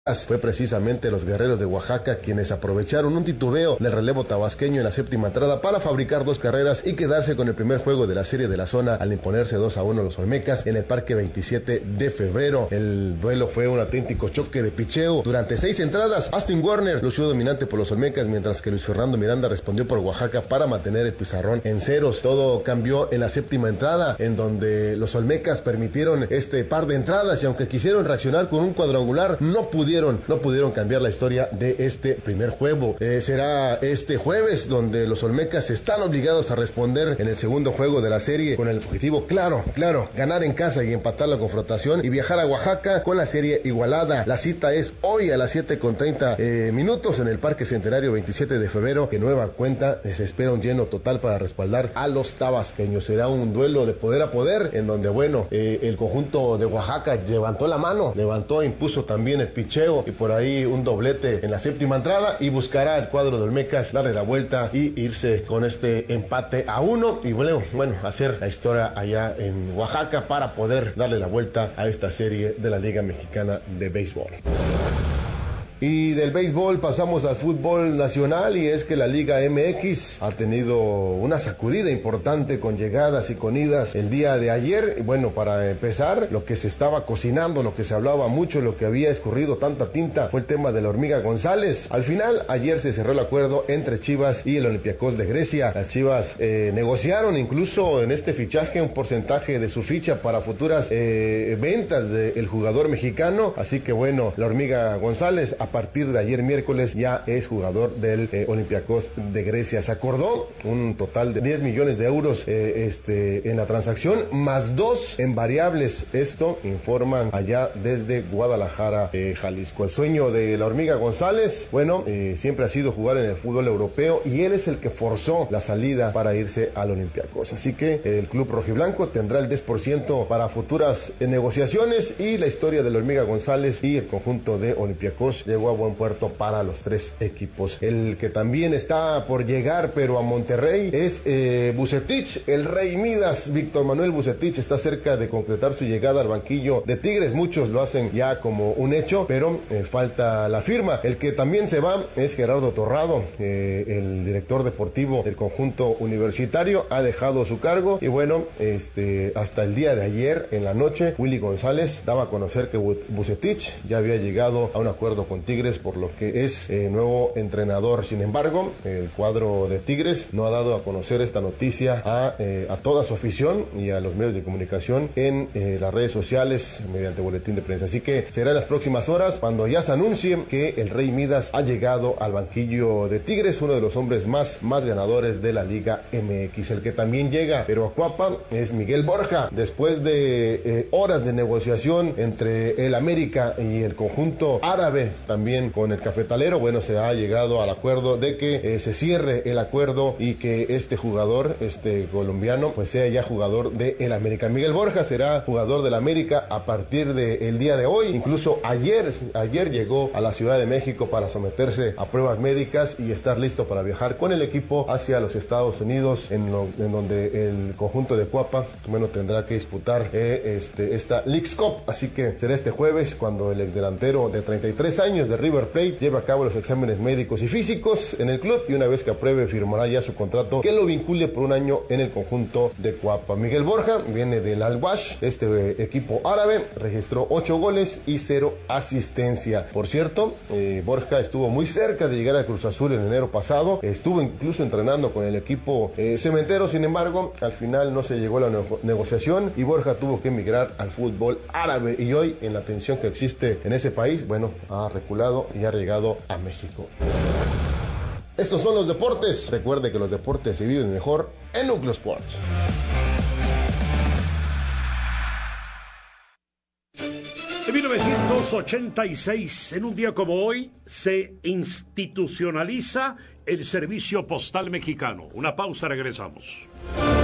Fue precisamente los Guerreros de Oaxaca quienes aprovecharon un titubeo del relevo tabasqueño en la séptima entrada para fabricar 2 carreras y quedarse con el primer juego de la serie de la zona al imponerse 2-1 los Olmecas en el Parque 27 de febrero. El duelo fue un auténtico choque de picheo. Durante 6 entradas, Austin Warner lució dominante por los Olmecas, mientras que Luis Fernando Miranda respondió por Oaxaca para mantener el pizarrón en ceros. Todo cambió en la séptima entrada, en donde los Olmecas permitieron este par de entradas y aunque quisieron reaccionar con un cuadrangular, no pudieron cambiar la historia de este primer juego. Será este jueves donde los Olmecas están obligados a responder en el segundo juego de la serie con el objetivo claro, ganar en casa y empatar la confrontación y viajar a Oaxaca con la serie igualada. La cita es hoy a las 7:30 minutos en el Parque Centenario 27 de febrero, que nueva cuenta se espera un lleno total para respaldar a los tabasqueños. Será un duelo de poder a poder en donde, el conjunto de Oaxaca levantó la mano, impuso también el picheo y por ahí un doblete en la séptima entrada y buscará el cuadro de Olmecas darle la vuelta y irse con este empate a 1 y hacer la historia allá en Oaxaca para poder darle la vuelta a esta serie de la Liga Mexicana de Béisbol. Y del béisbol pasamos al fútbol nacional y es que la Liga MX ha tenido una sacudida importante con llegadas y con idas el día de ayer. Bueno, para empezar, lo que se estaba cocinando, lo que se hablaba mucho, lo que había escurrido tanta tinta fue el tema de la Hormiga González. Al final, ayer se cerró el acuerdo entre Chivas y el Olympiacos de Grecia. Las Chivas negociaron incluso en este fichaje un porcentaje de su ficha para futuras ventas del jugador mexicano. Así que la Hormiga González a partir de ayer miércoles ya es jugador del Olympiacos de Grecia. Se acordó un total de 10 millones de euros en la transacción, más 2 en variables. Esto informan allá desde Guadalajara, Jalisco. El sueño de la Hormiga González, siempre ha sido jugar en el fútbol europeo y él es el que forzó la salida para irse al Olympiacos. Así que el club rojiblanco tendrá el 10% para futuras negociaciones y la historia de la Hormiga González y el conjunto de Olympiacos llegó a buen puerto para los 3 equipos. El que también está por llegar, pero a Monterrey, es Vucetich, el Rey Midas. Víctor Manuel Vucetich está cerca de concretar su llegada al banquillo de Tigres. Muchos lo hacen ya como un hecho, pero falta la firma. El que también se va es Gerardo Torrado, el director deportivo del conjunto universitario, ha dejado su cargo y hasta el día de ayer en la noche, Willy González daba a conocer que Vucetich ya había llegado a un acuerdo con Tigres, por lo que es nuevo entrenador. Sin embargo, el cuadro de Tigres no ha dado a conocer esta noticia a toda su afición y a los medios de comunicación en las redes sociales mediante boletín de prensa. Así que será en las próximas horas cuando ya se anuncie que el Rey Midas ha llegado al banquillo de Tigres, uno de los hombres más ganadores de la Liga MX. El que también llega, pero a Cuapa, es Miguel Borja. Después de horas de negociación entre el América y el conjunto árabe, también con el cafetalero, se ha llegado al acuerdo de que se cierre el acuerdo y que este jugador, colombiano, sea ya jugador de el América. Miguel Borja será jugador del América a partir del día de hoy. Incluso ayer llegó a la Ciudad de México para someterse a pruebas médicas y estar listo para viajar con el equipo hacia los Estados Unidos, en donde el conjunto de Cuapa tendrá que disputar esta Leagues Cup. Así que será este jueves cuando el exdelantero de 33 años de River Plate lleva a cabo los exámenes médicos y físicos en el club y una vez que apruebe firmará ya su contrato que lo vincule por un año en el conjunto de Cuapa. Miguel Borja viene del Al-Wash, equipo árabe, registró 8 goles y 0 asistencia. Por cierto, Borja estuvo muy cerca de llegar al Cruz Azul en enero pasado, estuvo incluso entrenando con el equipo cementero. Sin embargo, al final no se llegó a la negociación y Borja tuvo que emigrar al fútbol árabe y hoy, en la tensión que existe en ese país, ha reculado y ha llegado a México. Estos son los deportes. Recuerde que los deportes se viven mejor en Núcleo Sports. En 1986, en un día como hoy, se institucionaliza el servicio postal mexicano. Una pausa, regresamos.